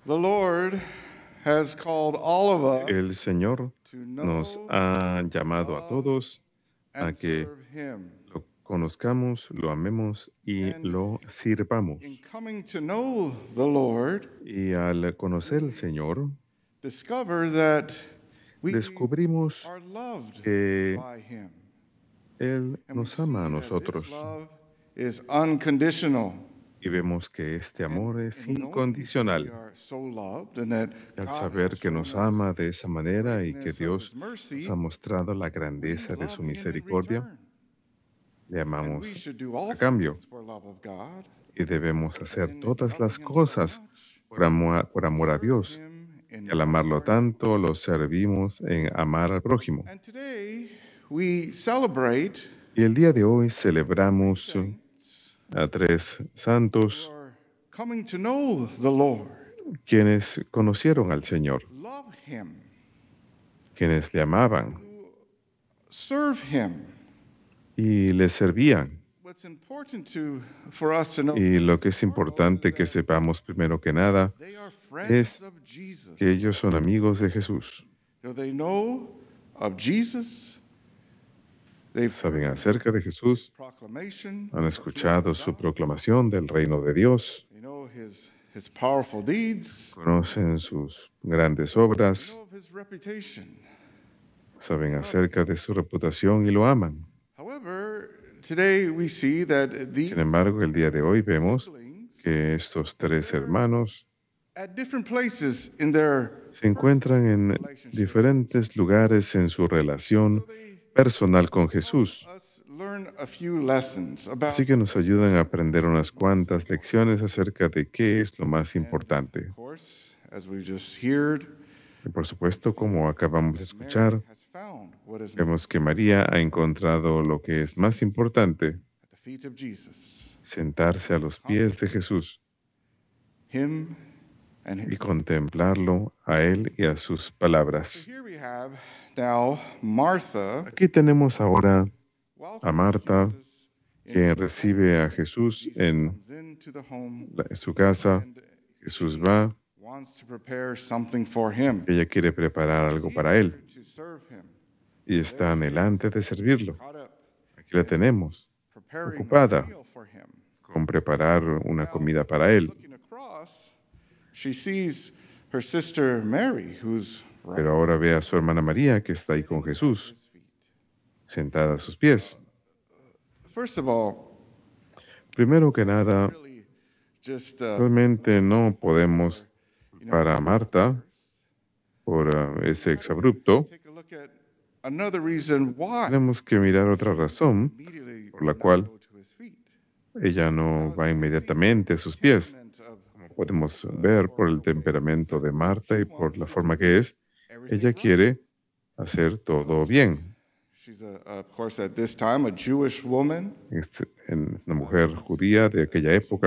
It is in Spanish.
The Lord has called all of El us Señor to nos know, ha llamado a love, todos a and que serve Him. lo conozcamos, lo amemos y And lo in sirvamos. coming to know the Lord, Y al conocer al we Señor, discover that we descubrimos are loved que by Him. Él And we nos ama a see that this nosotros love is unconditional. y vemos que este And amor es in knowing that we incondicional. are so loved and that Y al God saber has que shown nos us ama de esa the manera y que greatness of Dios His nos ha mercy, mostrado la we grandeza de love su Him in misericordia, return. le And we amamos should do all a cambio things for love of God. y debemos And hacer in todas loving las Him so cosas much, por we amor a serve Dios. Him in Y al one amarlo heart and tanto, lo servimos en amar al prójimo. And today we celebrate Y el día de hoy three celebramos saints a 3 who santos are coming to know the Lord, quienes conocieron al Señor, love Him, quienes le amaban who serve Him. y le servían. What's important for us to know Y first lo que and es foremost importante is que that sepamos primero que nada they are friends es of Jesus. que ellos son amigos de Jesús. Do they know of Jesus? They've Saben heard acerca de Jesús, proclamation han of the kingdom escuchado of su God. proclamación del reino de Dios, They know his powerful deeds. conocen sus grandes They obras, know of his reputation. saben They love him. acerca de su reputación y lo aman. However, today we see that these Sin embargo, el día de hoy vemos siblings que estos 3 hermanos at different places in their se encuentran en relationship. diferentes lugares en su relación So they personal con help Jesús. us learn a few lessons about Así que nos ayudan a aprender unas cuantas lecciones acerca de qué es lo más importante. Of course, as we just heard, Y por supuesto, como acabamos de Mary escuchar, has found what is vemos que María ha encontrado lo que es más importante, at the feet of Jesus, sentarse a los pies de Jesús him and y his. contemplarlo a Él y a sus So palabras. here we have now Martha Aquí tenemos ahora a welcomes Marta, Jesus que into her recibe a home. Jesús Jesus en comes into the home su casa. and Jesús she va, wants to prepare something for him. ella quiere preparar algo para Él To serve him. y está anhelante de servirlo. Caught up Aquí la tenemos, preparing ocupada a meal for him. con preparar una comida para Él. Looking across, she sees her sister Mary, who's right Pero ahora ve a su hermana María, que está ahí con Jesús, at his feet. sentada a sus pies. First of all, Primero que nada, really just realmente no podemos culpar a Marta por ese exabrupto. take a look at another reason why Tenemos que mirar otra razón immediately por la not cual go to his feet. ella no va inmediatamente a sus pies. Como podemos ver por el temperamento de Marta y por la forma que es, ella quiere hacer todo bien. She's of course at this time a Jewish woman. Es una mujer judía de aquella época.